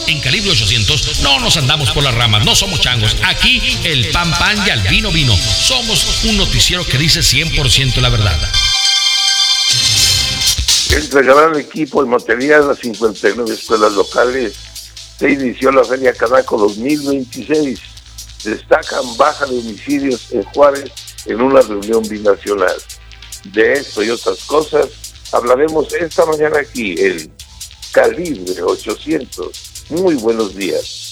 En Calibre 800 no nos andamos por las ramas, no somos changos. Aquí el pan pan y al vino vino. Somos un noticiero que dice 100% la verdad. Entregarán el equipo y material a 59 escuelas locales. Se inició la Feria Canaco 2026. Destacan baja de homicidios en Juárez en una reunión binacional. De esto y otras cosas hablaremos esta mañana aquí en Calibre 800. Muy buenos días.